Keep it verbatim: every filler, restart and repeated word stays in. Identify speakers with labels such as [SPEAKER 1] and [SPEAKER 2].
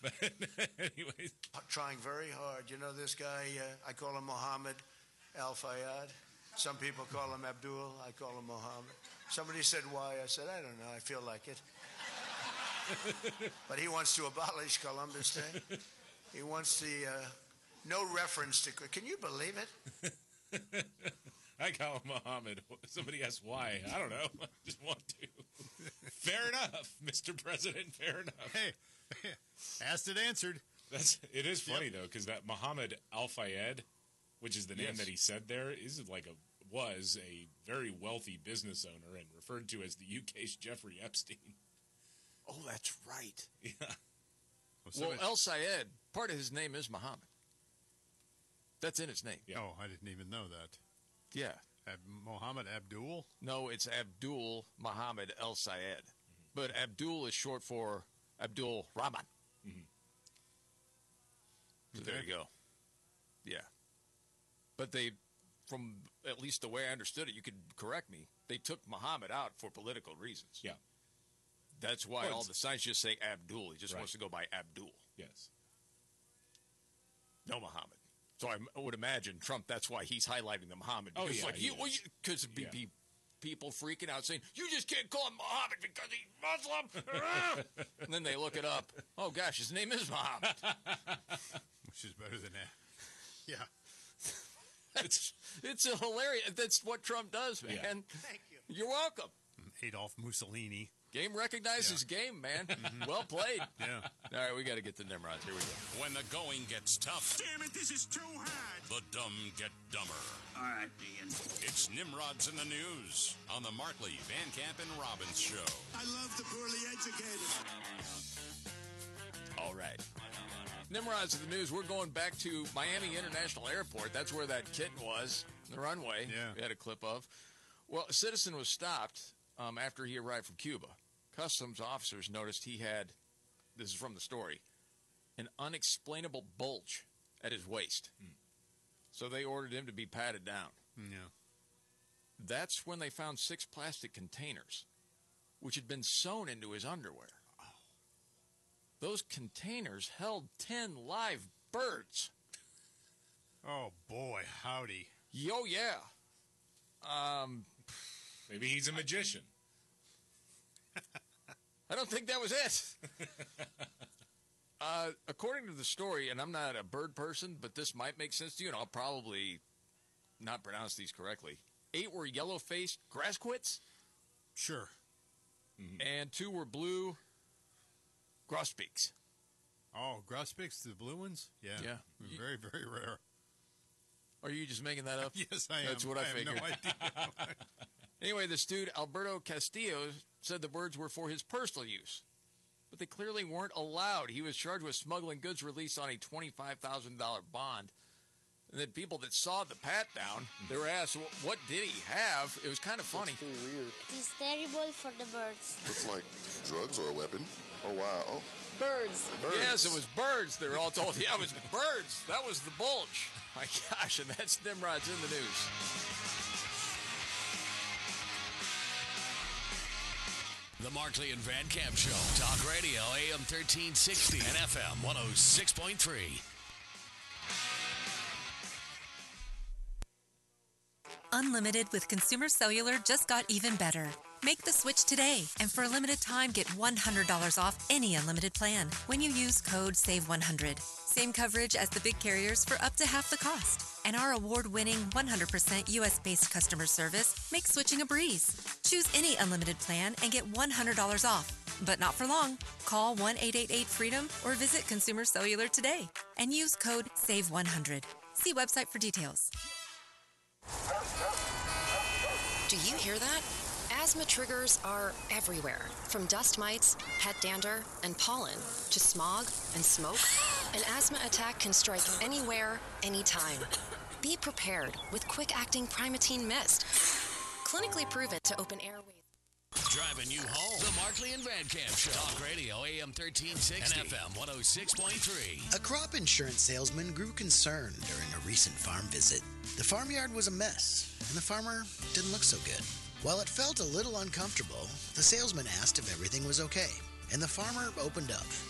[SPEAKER 1] But anyways.
[SPEAKER 2] Trying very hard. You know this guy, uh, I call him Mohammed Al-Fayed. Some people call him Abdul. I call him Mohammed. Somebody said why. I said, I don't know. I feel like it. But he wants to abolish Columbus Day. He wants the uh, no reference to... Can you believe it?
[SPEAKER 1] I call him Mohammed. Somebody asked why. I don't know. I just want to. Fair enough, Mister President. Fair enough.
[SPEAKER 3] Hey, asked and answered.
[SPEAKER 1] That's it is funny
[SPEAKER 3] Yep.
[SPEAKER 1] though, because that Mohammed Al-Fayed, which is the name
[SPEAKER 3] Yes.
[SPEAKER 1] that he said there, is like a was a very wealthy business owner and referred to as the U K's Jeffrey Epstein.
[SPEAKER 4] Oh, that's right.
[SPEAKER 1] Yeah.
[SPEAKER 4] Well, El Sayed, part of his name is Muhammad. That's in his name.
[SPEAKER 1] Yeah.
[SPEAKER 3] Oh, I didn't even know that.
[SPEAKER 4] Yeah.
[SPEAKER 3] Ab- Mohammed Abdul?
[SPEAKER 4] No, it's Abdul Muhammad El Sayed. Mm-hmm. But Abdul is short for Abdul Rahman.
[SPEAKER 1] Mm-hmm.
[SPEAKER 4] So there you go. Yeah. But they, from at least the way I understood it, you could correct me, they took Muhammad out for political reasons.
[SPEAKER 1] Yeah.
[SPEAKER 4] That's why
[SPEAKER 1] Well,
[SPEAKER 4] all the signs just say Abdul. He just
[SPEAKER 1] Right.
[SPEAKER 4] wants to go by Abdul.
[SPEAKER 1] Yes.
[SPEAKER 4] No Muhammad. So I m- would imagine Trump, that's why he's highlighting the Muhammad.
[SPEAKER 1] Oh,
[SPEAKER 4] Because
[SPEAKER 1] yeah,
[SPEAKER 4] like,
[SPEAKER 1] he
[SPEAKER 4] you, well,
[SPEAKER 1] is.
[SPEAKER 4] you, cause it'd be,
[SPEAKER 1] Yeah.
[SPEAKER 4] be people freaking out saying, you just can't call him Muhammad because he's Muslim. And then they look it up. Oh, gosh, his name is Muhammad.
[SPEAKER 3] Which is better than that. Yeah.
[SPEAKER 4] It's, it's a hilarious. That's what Trump does, man.
[SPEAKER 1] Yeah.
[SPEAKER 2] Thank you.
[SPEAKER 4] You're welcome.
[SPEAKER 3] Adolf Mussolini.
[SPEAKER 4] Game recognizes game, man. Well played.
[SPEAKER 3] Yeah.
[SPEAKER 4] All right, we got to get the Nimrods. Here we go.
[SPEAKER 5] When the going gets tough,
[SPEAKER 6] Damn it, this is too hard.
[SPEAKER 5] the dumb get dumber.
[SPEAKER 6] All right, Dean.
[SPEAKER 5] It's Nimrods in the News on the Markley, Van Camp, and Robbins Show.
[SPEAKER 6] I love the poorly educated.
[SPEAKER 4] All right. Nimrods of the news. We're going back to Miami International Airport. That's where that kitten was, the runway.
[SPEAKER 3] Yeah.
[SPEAKER 4] We had a clip of. Well, a citizen was stopped um, after he arrived from Cuba. Customs officers noticed he had, this is from the story, an unexplainable bulge at his waist.
[SPEAKER 1] Hmm.
[SPEAKER 4] So they ordered him to be patted down.
[SPEAKER 3] Yeah.
[SPEAKER 4] That's when they found six plastic containers, which had been sewn into his underwear. Those containers held ten live birds.
[SPEAKER 3] Oh, boy. Howdy.
[SPEAKER 4] Yo, yeah. Um,
[SPEAKER 1] Maybe he's a magician.
[SPEAKER 4] I don't think that was it. uh, according to the story, and I'm not a bird person, but this might make sense to you, and I'll probably not pronounce these correctly. Eight were yellow-faced grassquits,
[SPEAKER 3] Sure.
[SPEAKER 4] and two were blue grosbeaks.
[SPEAKER 3] Oh, grosbeaks, the blue ones? Yeah.
[SPEAKER 4] Yeah.
[SPEAKER 3] Very, very rare.
[SPEAKER 4] Are you just making that up?
[SPEAKER 3] Yes, I am.
[SPEAKER 4] That's what I,
[SPEAKER 3] I have
[SPEAKER 4] figured.
[SPEAKER 3] no idea.
[SPEAKER 4] Anyway, this dude, Alberto Castillo, said the birds were for his personal use, but they clearly weren't allowed. He was charged with smuggling goods released on a twenty-five thousand dollars bond. And then people that saw the pat down, they were asked, "Well, what did he have?" It was kind of funny.
[SPEAKER 7] It's terrible for the birds.
[SPEAKER 8] Looks like drugs or a weapon. Oh, wow.
[SPEAKER 7] Birds.
[SPEAKER 8] Birds.
[SPEAKER 4] Yes, it was birds. They were all told, yeah, it was birds. That was the bulge. My gosh, and that's Nimrod's in the news.
[SPEAKER 5] The Markley and Van Camp Show. Talk Radio, A M thirteen sixty and F M one oh six point three.
[SPEAKER 9] Unlimited with Consumer Cellular just got even better. Make the switch today, and for a limited time, get one hundred dollars off any unlimited plan when you use code save one hundred. Same coverage as the big carriers for up to half the cost. And our award-winning one hundred percent U S-based customer service makes switching a breeze. Choose any unlimited plan and get one hundred dollars off. But not for long. Call one eight eight eight freedom or visit Consumer Cellular today and use code save one hundred. See website for details.
[SPEAKER 10] Do you hear that? Asthma triggers are everywhere, from dust mites, pet dander, and pollen, to smog and smoke. An asthma attack can strike anywhere, anytime. Be prepared with quick-acting Primatene Mist, clinically proven to open airways.
[SPEAKER 5] Driving you home. The Markley and Van Camp Show. Talk Radio, A M thirteen sixty and F M one oh six point three.
[SPEAKER 11] A crop insurance salesman grew concerned during a recent farm visit. The farmyard was a mess, and the farmer didn't look so good. While it felt a little uncomfortable, the salesman asked if everything was okay, and the farmer opened up.